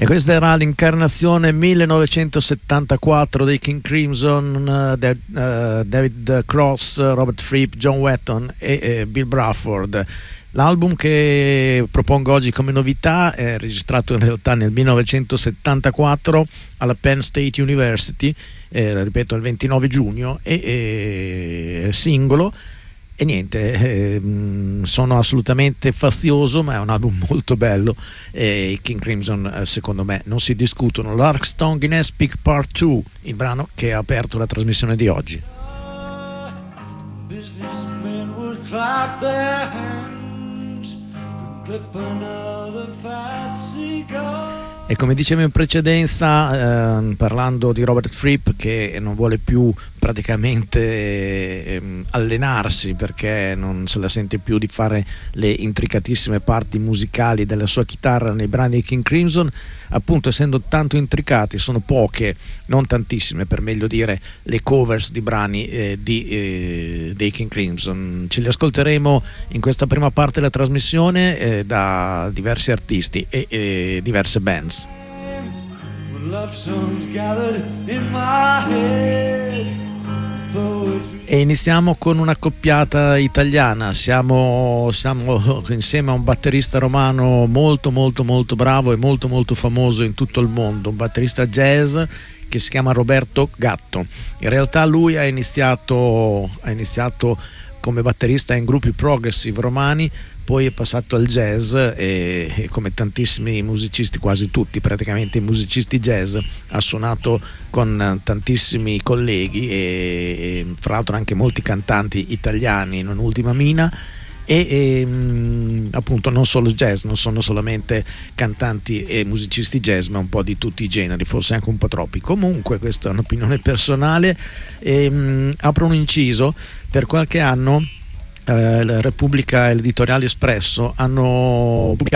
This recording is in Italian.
E questa era l'incarnazione 1974 dei King Crimson, David Cross, Robert Fripp, John Wetton e Bill Bruford. L'album che propongo oggi come novità è registrato in realtà nel 1974 alla Penn State University, ripeto, il 29 giugno, e singolo. E niente, sono assolutamente fazioso, ma è un album molto bello. I King Crimson, secondo me, non si discutono. Larkstone Guinness Peak Part 2, il brano che ha aperto la trasmissione di oggi. Businessmen would clap their hands and clip another fat cigar. E come dicevo in precedenza, parlando di Robert Fripp, che non vuole più praticamente allenarsi perché non se la sente più di fare le intricatissime parti musicali della sua chitarra nei brani di King Crimson, appunto essendo tanto intricati, sono poche, non tantissime per meglio dire, le covers di brani dei King Crimson. Ce li ascolteremo in questa prima parte della trasmissione da diversi artisti e diverse bands. E iniziamo con una coppiata italiana. Siamo insieme a un batterista romano molto molto molto bravo e molto molto famoso in tutto il mondo, un batterista jazz che si chiama Roberto Gatto. In realtà lui ha iniziato come batterista in gruppi progressive romani, poi è passato al jazz e come tantissimi musicisti, quasi tutti praticamente i musicisti jazz, ha suonato con tantissimi colleghi e fra l'altro anche molti cantanti italiani, non ultima Mina, e appunto non solo jazz, non sono solamente cantanti e musicisti jazz, ma un po' di tutti i generi, forse anche un po' troppi. Comunque questa è un'opinione personale. Apro un inciso: per qualche anno la Repubblica e l'Editoriale Espresso hanno pubblicato